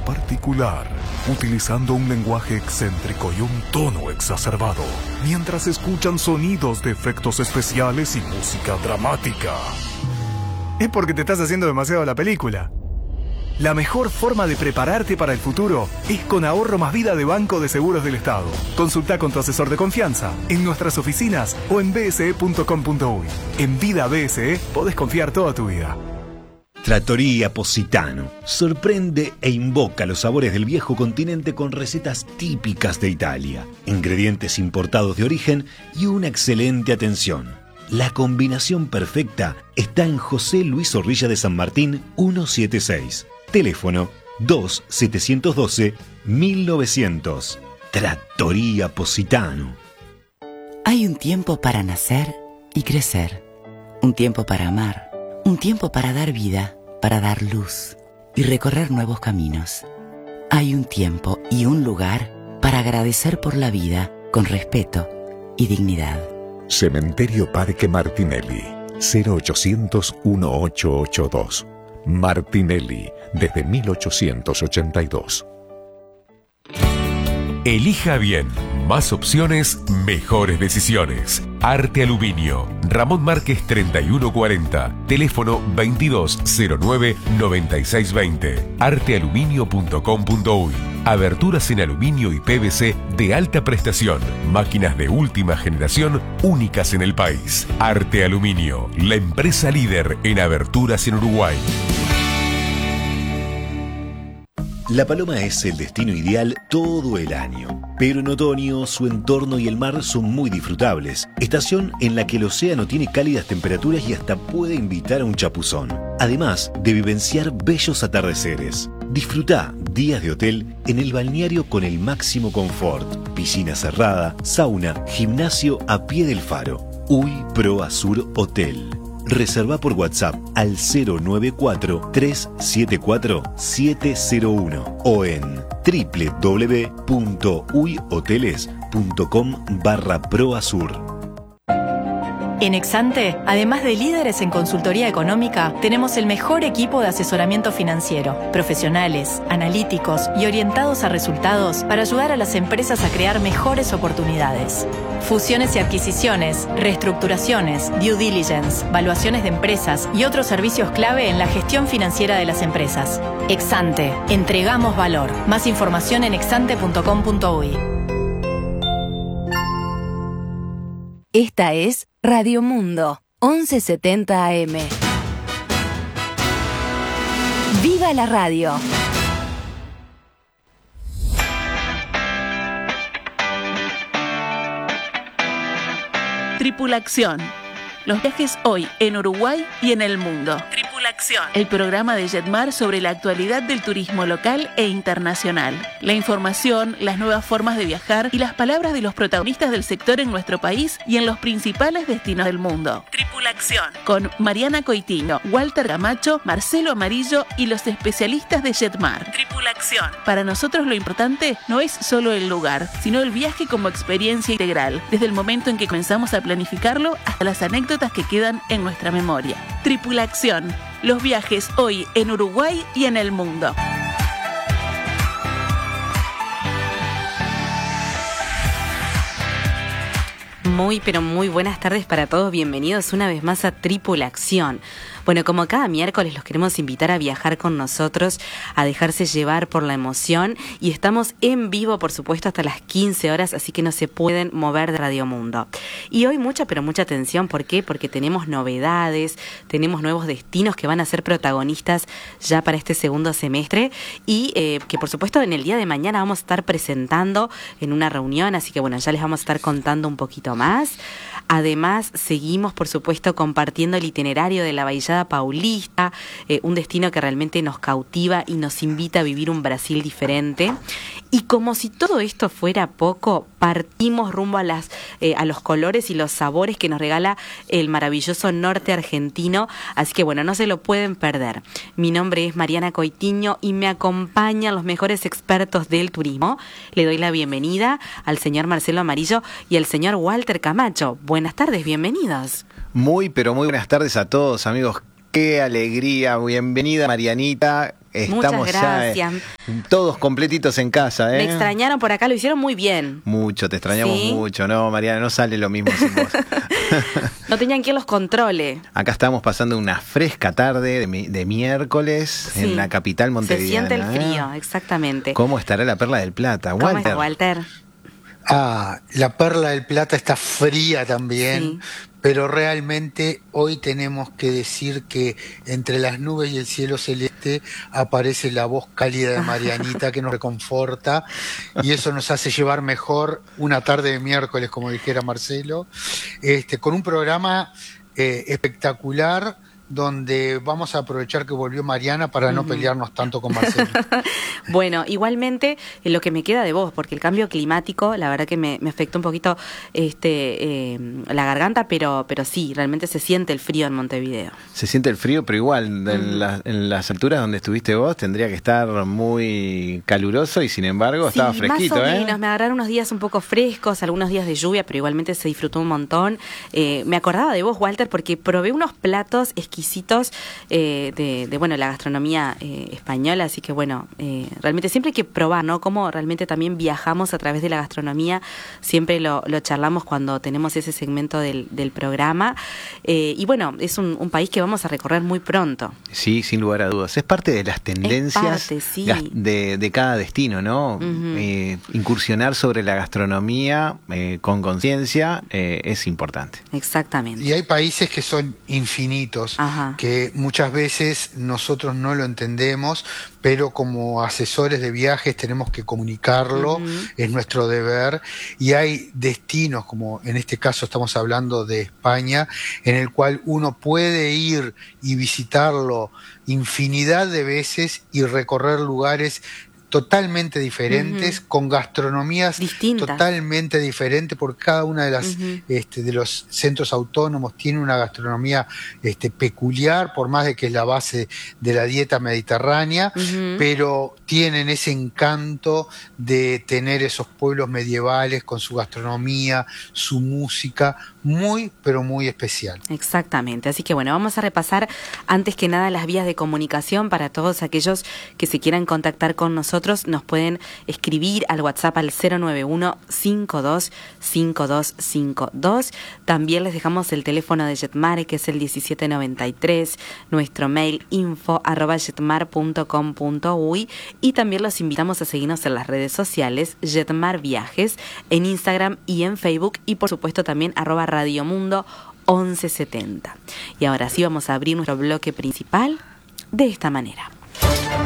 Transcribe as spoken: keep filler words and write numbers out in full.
particular, utilizando un lenguaje excéntrico y un tono exacerbado, mientras escuchan sonidos de efectos especiales y música dramática. Es porque te estás haciendo demasiado la película. La mejor forma de prepararte para el futuro es con Ahorro Más Vida de Banco de Seguros del Estado. Consulta con tu asesor de confianza, en nuestras oficinas o en b s e punto com punto u y. En Vida B S E podés confiar toda tu vida. Trattoria Positano sorprende e invoca los sabores del viejo continente con recetas típicas de Italia, ingredientes importados de origen y una excelente atención. La combinación perfecta está en José Luis Zorrilla de San Martín ciento setenta y seis. Teléfono dos siete uno dos mil novecientos. Trattoria Positano. Hay un tiempo para nacer y crecer. Un tiempo para amar. Un tiempo para dar vida, para dar luz y recorrer nuevos caminos. Hay un tiempo y un lugar para agradecer por la vida con respeto y dignidad. Cementerio Parque Martinelli, cero ochocientos dieciocho ochenta y dos. Martinelli, desde mil ochocientos ochenta y dos. Elija bien. Más opciones, mejores decisiones. Arte Aluminio. Ramón Márquez treinta y uno cuarenta. Teléfono veintidós cero nueve noventa y seis veinte. arte aluminio punto com punto u y. Aberturas en aluminio y P V C de alta prestación. Máquinas de última generación únicas en el país. Arte Aluminio, la empresa líder en aberturas en Uruguay. La Paloma es el destino ideal todo el año, pero en otoño su entorno y el mar son muy disfrutables, estación en la que el océano tiene cálidas temperaturas y hasta puede invitar a un chapuzón, además de vivenciar bellos atardeceres. Disfruta días de hotel en el balneario con el máximo confort, piscina cerrada, sauna, gimnasio a pie del faro. U Y Pro Azur Hotel. Reserva por WhatsApp al cero nueve cuatro tres siete cuatro siete cero uno o en doble u doble u doble u punto uy hoteles punto com barra proazur. En Exante, además de líderes en consultoría económica, tenemos el mejor equipo de asesoramiento financiero, profesionales, analíticos y orientados a resultados para ayudar a las empresas a crear mejores oportunidades. Fusiones y adquisiciones, reestructuraciones, due diligence, valuaciones de empresas y otros servicios clave en la gestión financiera de las empresas. Exante, entregamos valor. Más información en exante punto com punto u y. Esta es Radio Mundo, once setenta A M. ¡Viva la radio! Tripulación. Los viajes hoy en Uruguay y en el mundo. Tripulación. El programa de Jetmar sobre la actualidad del turismo local e internacional. La información, las nuevas formas de viajar y las palabras de los protagonistas del sector en nuestro país y en los principales destinos del mundo. Tripulación. Con Mariana Coitiño, Walter Camacho, Marcelo Amarillo y los especialistas de Jetmar. Tripulación. Para nosotros lo importante no es solo el lugar, sino el viaje como experiencia integral, desde el momento en que comenzamos a planificarlo hasta las anécdotas que quedan en nuestra memoria. Tripulación. Los viajes hoy en Uruguay y en el mundo. Muy, pero muy buenas tardes para todos. Bienvenidos una vez más a Tripulación. Bueno, como cada miércoles los queremos invitar a viajar con nosotros, a dejarse llevar por la emoción y estamos en vivo, por supuesto, hasta las quince horas, así que no se pueden mover de Radio Mundo. Y hoy mucha, pero mucha atención, ¿por qué? Porque tenemos novedades, tenemos nuevos destinos que van a ser protagonistas ya para este segundo semestre y eh, que por supuesto en el día de mañana vamos a estar presentando en una reunión, así que bueno, ya les vamos a estar contando un poquito más. Además, seguimos, por supuesto, compartiendo el itinerario de la Baixada Paulista, eh, un destino que realmente nos cautiva y nos invita a vivir un Brasil diferente. Y como si todo esto fuera poco, partimos rumbo a las eh, a los colores y los sabores que nos regala el maravilloso norte argentino. Así que bueno, no se lo pueden perder. Mi nombre es Mariana Coitiño y me acompañan los mejores expertos del turismo. Le doy la bienvenida al señor Marcelo Amarillo y al señor Walter Camacho. Buenas tardes, bienvenidos. Muy, pero muy buenas tardes a todos, amigos Qué alegría, bienvenida Marianita. Estamos Muchas gracias. ya eh, todos completitos en casa, ¿eh? Me extrañaron por acá, lo hicieron muy bien. Mucho, te extrañamos ¿Sí? mucho, ¿no, Mariana? No sale lo mismo sin vos. No tenían quien los controle. Acá estamos pasando una fresca tarde de, mi- de miércoles Sí. en la capital Se montevideana. siente el ¿eh? frío, exactamente. ¿Cómo estará la Perla del Plata? ¿Cómo Walter. está, Walter? Ah, la Perla del Plata está fría también, Sí. pero realmente hoy tenemos que decir que entre las nubes y el cielo celeste aparece la voz cálida de Marianita que nos reconforta y eso nos hace llevar mejor una tarde de miércoles, como dijera Marcelo, este, con un programa eh, espectacular donde vamos a aprovechar que volvió Mariana para no Ujú. pelearnos tanto con Marcelo. Bueno, igualmente eh, lo que me queda de vos, porque el cambio climático, la verdad que me, me afectó un poquito este eh, la garganta, pero pero sí, realmente se siente el frío en Montevideo. Se siente el frío, pero igual en, la- en las alturas donde estuviste vos tendría que estar muy caluroso y sin embargo estaba Sí, fresquito, más o ¿eh? menos, me agarraron unos días un poco frescos, algunos días de lluvia, pero igualmente se disfrutó un montón. Eh, me acordaba de vos, Walter, porque probé unos platos exquisitos eh, de, de, bueno, la gastronomía eh, española, así que bueno, eh, realmente siempre hay que probar, ¿no? Cómo realmente también viajamos a través de la gastronomía, siempre lo, lo charlamos cuando tenemos ese segmento del, del programa, eh, y bueno, es un, un país que vamos a recorrer muy pronto. Sí, sin lugar a dudas. Es parte de las tendencias parte, sí. gas- de, de cada destino, ¿no? Ujú. Eh, incursionar sobre la gastronomía eh, con conciencia eh, es importante. Exactamente. Y hay países que son infinitos, Ajá. que muchas veces nosotros no lo entendemos, pero como asesores de viajes tenemos que comunicarlo, Ujú. es nuestro deber, y hay destinos, como en este caso estamos hablando de España, en el cual uno puede ir y visitarlo infinidad de veces y recorrer lugares totalmente diferentes, Ujú. con gastronomías Distintas. totalmente diferentes, porque cada una de las Ujú. este, de los centros autónomos tiene una gastronomía este, peculiar, por más de que es la base de la dieta mediterránea, Ujú. pero tienen ese encanto de tener esos pueblos medievales con su gastronomía, su música, muy, pero muy especial. Exactamente, así que bueno, vamos a repasar antes que nada las vías de comunicación para todos aquellos que se quieran contactar con nosotros, nos pueden escribir al WhatsApp al cero nueve uno, cinco dos cinco dos cinco dos, también les dejamos el teléfono de Jetmar que es el diecisiete noventa y tres, nuestro mail info arroba jetmar punto com punto uy y también los invitamos a seguirnos en las redes sociales Jetmar Viajes en Instagram y en Facebook y por supuesto también arroba Radio Mundo once setenta. Y ahora sí vamos a abrir nuestro bloque principal de esta manera.